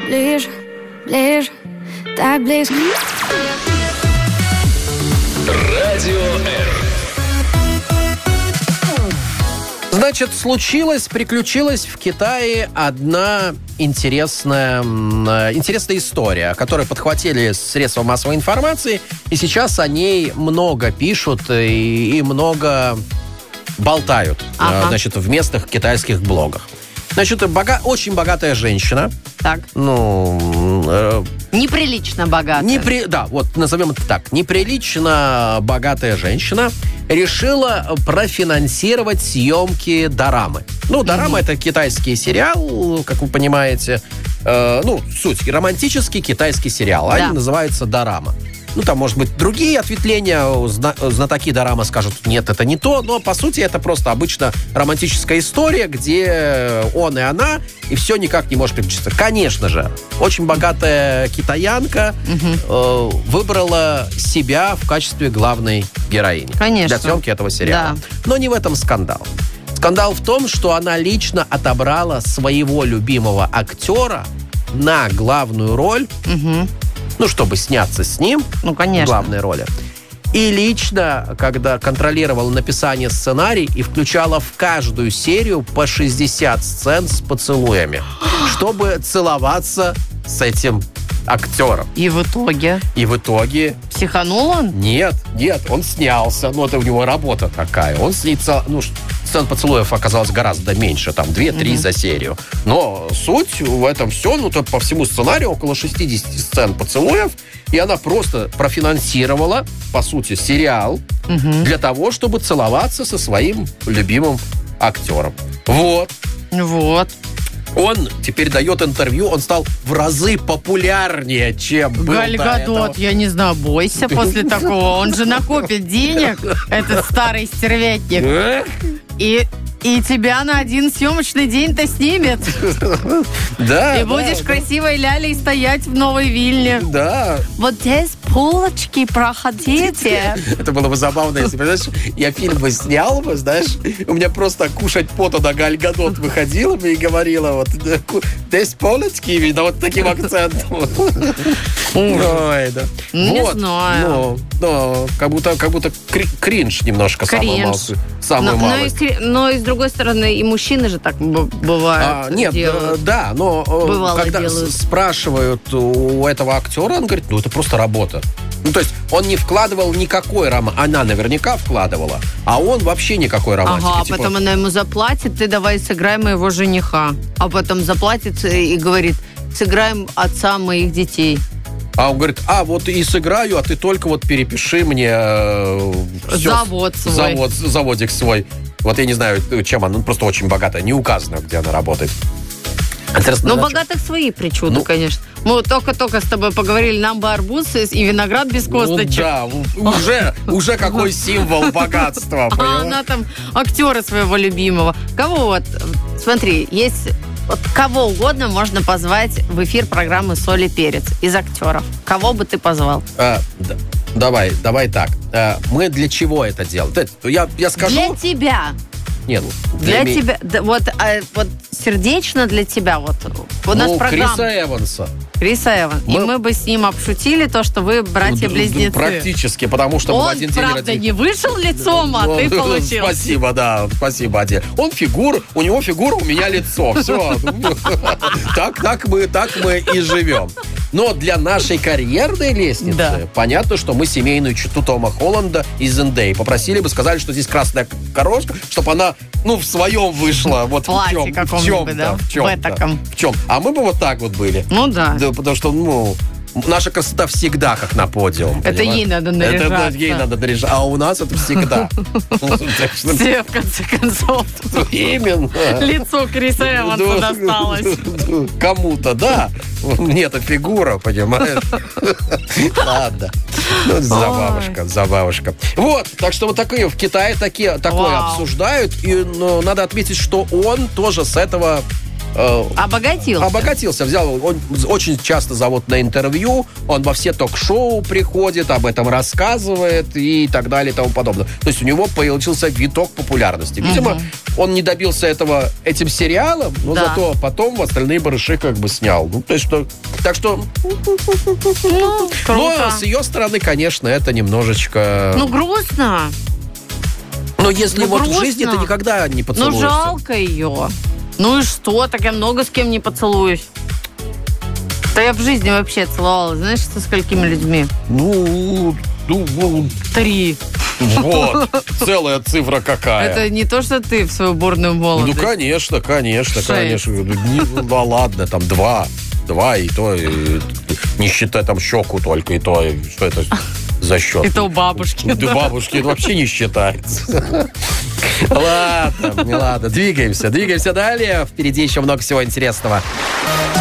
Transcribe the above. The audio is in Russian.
ближе, ближе, так близко. Радио Р. Значит, приключилась в Китае одна интересная история, которую подхватили средства массовой информации, и сейчас о ней много пишут и много болтают, значит, в местных китайских блогах. Значит, очень богатая женщина. Так. Неприлично богатая. Да, вот назовем это так. Неприлично богатая женщина решила профинансировать съемки дорамы. Дорама это китайский сериал, как вы понимаете. Суть. Романтический китайский сериал. Да. Они называются дорама. Там, может быть, другие ответвления, знатоки дорамы скажут, нет, это не то, но, по сути, это просто обычно романтическая история, где он и она, и все никак не может приключиться. Конечно же, очень богатая китаянка выбрала себя в качестве главной героини. Конечно. Для съемки этого сериала. Да. Но не в этом скандал. Скандал в том, что она лично отобрала своего любимого актера на главную роль, чтобы сняться с ним в главной роли. И лично, когда контролировала написание сценария и включала в каждую серию по 60 сцен с поцелуями, чтобы целоваться с этим актером. И в итоге... Психанул он? Нет, он снялся. Это у него работа такая. Он снится... Сцен поцелуев оказалось гораздо меньше, там 2-3 за серию. Но суть в этом все, по всему сценарию около 60 сцен поцелуев, и она просто профинансировала, по сути, сериал для того, чтобы целоваться со своим любимым актером. Вот. Он теперь дает интервью, он стал в разы популярнее, чем был Галь Гадот, я не знаю, бойся после такого. Он же накопит денег, этот старый стервятник. И тебя на один съемочный день-то снимет. Да. И будешь красивой лялей стоять в Новой Вильне. Да. Вот здесь полочки, проходите. Это было бы забавно, если бы, я фильм бы снял бы, у меня просто кушать потом Галь Гадот выходила бы и говорила, здесь полочки, видно, вот таким акцентом. Ой, да. Не знаю. Как будто кринж немножко самый малый. Но и с другой стороны, и мужчины же так бывают. Но когда спрашивают у этого актера, он говорит, это просто работа. То есть он не вкладывал никакой романтики. Она наверняка вкладывала, а он вообще никакой романтики. Потом она ему заплатит, ты давай сыграй моего жениха. А потом заплатит и говорит, сыграем отца моих детей. А он говорит, вот и сыграю, а ты только перепиши мне заводик свой. Я не знаю, чем она, просто очень богатая, не указано, где она работает. Но богатых свои причуды, конечно. Мы только с тобой поговорили, нам бы арбуз и виноград без косточек. Уже какой символ богатства. А она там актера своего любимого. Кого смотри, есть... кого угодно можно позвать в эфир программы «Соль и перец» из актеров. Кого бы ты позвал? Давай так. Мы для чего это делаем? Я скажу... Для тебя. Нет, для тебя. Вот сердечно для тебя. У нас программа... Криса Эванса. И мы бы с ним обшутили то, что вы братья-близнецы. Практически, потому что мы в один день родились. Он, правда, не вышел лицом, а ты получил. Спасибо, Адель. У него фигура, у меня лицо. Все. Так мы и живем. Но для нашей карьерной лестницы понятно, что мы семейную читу Тома Холланда и Зендеи попросили бы, сказали, что здесь красная корошка, чтобы она, в своем вышла. В платье каком-нибудь, да? В чем? А мы бы вот так были. Да. Потому что, наша красота всегда как на подиум. Это ей надо наряжаться. Это ей надо наряжаться. А у нас это всегда. Все, в конце концов. Именно. Лицо Криса Эванса досталось. Кому-то, да. Мне-то фигура, понимаешь? Ладно. Забавушка. Так что такие в Китае такое обсуждают. И надо отметить, что он тоже с этого... Обогатился. Он очень часто зовут на интервью, он во все ток-шоу приходит, об этом рассказывает и так далее и тому подобное. То есть у него получился виток популярности. Видимо, он не добился этого этим сериалом, но Да. зато потом остальные барыши как бы снял. Ну, то есть, так что... Ну, круто. Но с ее стороны, конечно, это немножечко... Ну, грустно. Но если ну, вот грустно. в жизни ты никогда не Ну, поцелуешься. жалко ее. Ну и что? Так я много с кем не поцелуюсь. Да я в жизни вообще целовалась. Знаешь, со сколькими людьми? Ну, 3. вот. Целая цифра какая. Это не то, что ты в свою бурную молодость. Ну, конечно. 6. Ну, ладно, там 2. 2, и то, не считай там щеку только, и то, что это за счет? Это у бабушки. Да, бабушки, это вообще не считается. Ладно, двигаемся далее. Впереди еще много всего интересного.